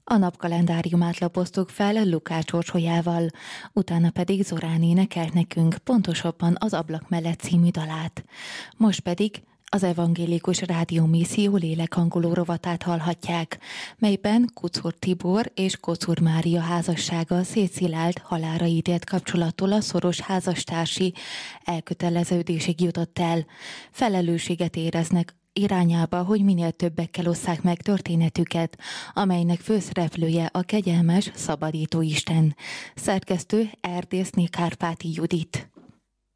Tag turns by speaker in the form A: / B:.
A: A napkalendáriumát lapoztuk fel Lukács Orsolyával, utána pedig Zorán énekelt nekünk pontosabban az Ablak mellett című dalát. Most pedig az Evangélikus Rádió Misszió lélekhangoló rovatát hallhatják, melyben Kuczor Tibor és Kocur Mária házassága szétszilárd, halálra ítélt kapcsolattól a szoros házastársi elköteleződésig jutott el. Felelősséget éreznek irányába, hogy minél többekkel osszák meg történetüket, amelynek főszereplője a kegyelmes, szabadító Isten. Szerkesztő Erdészné Kárpáti Judit.